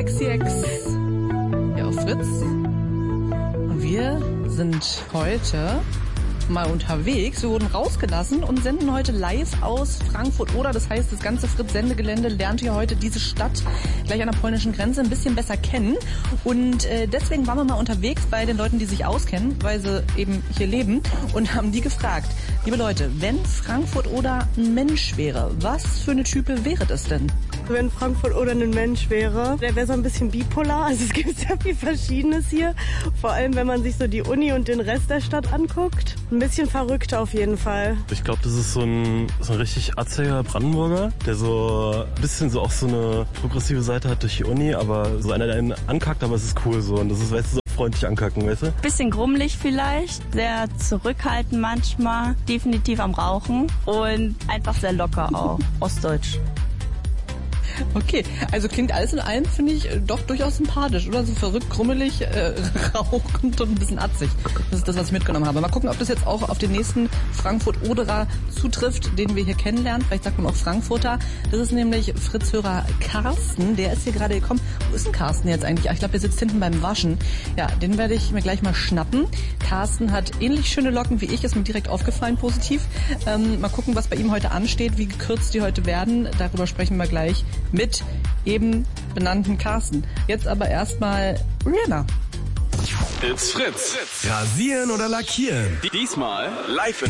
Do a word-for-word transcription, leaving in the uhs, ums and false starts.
X C X hier auf Fritz. Und wir sind heute mal unterwegs. Wir wurden rausgelassen und senden heute live aus Frankfurt-Oder. Das heißt, das ganze Fritz-Sendegelände lernt hier heute diese Stadt gleich an der polnischen Grenze ein bisschen besser kennen. Und äh, deswegen waren wir mal unterwegs bei den Leuten, die sich auskennen, weil sie eben hier leben, und haben die gefragt: Liebe Leute, wenn Frankfurt-Oder ein Mensch wäre, was für eine Type wäre das denn? Wenn Frankfurt-Oder ein Mensch wäre, der wäre so ein bisschen bipolar. Also es gibt sehr viel Verschiedenes hier. Vor allem, wenn man sich so die Uni und den Rest der Stadt anguckt. Ein bisschen verrückt auf jeden Fall. Ich glaube, das ist so ein, so ein richtig atziger Brandenburger, der so ein bisschen so auch so eine progressive Seite hat durch die Uni, aber so einer, der einen ankackt, aber es ist cool so. Und das ist, weißt du, so freundlich ankacken, weißt du? Bisschen grummelig vielleicht, sehr zurückhaltend manchmal, definitiv am Rauchen und einfach sehr locker auch, ostdeutsch. Okay, also klingt alles in allem, finde ich, doch durchaus sympathisch, oder? So verrückt, krummelig, äh, rauchend und ein bisschen atzig. Das ist das, was ich mitgenommen habe. Mal gucken, ob das jetzt auch auf den nächsten Frankfurt-Oderer zutrifft, den wir hier kennenlernen. Vielleicht sagt man auch Frankfurter. Das ist nämlich Fritz-Hörer Carsten. Der ist hier gerade gekommen. Wo ist denn Carsten jetzt eigentlich? Ich glaube, der sitzt hinten beim Waschen. Ja, den werde ich mir gleich mal schnappen. Carsten hat ähnlich schöne Locken wie ich, ist mir direkt aufgefallen, positiv. Ähm, mal gucken, was bei ihm heute ansteht, wie gekürzt die heute werden. Darüber sprechen wir gleich mit eben benannten Carsten. Jetzt aber erstmal Rihanna. It's Fritz. Rasieren oder lackieren? Diesmal live in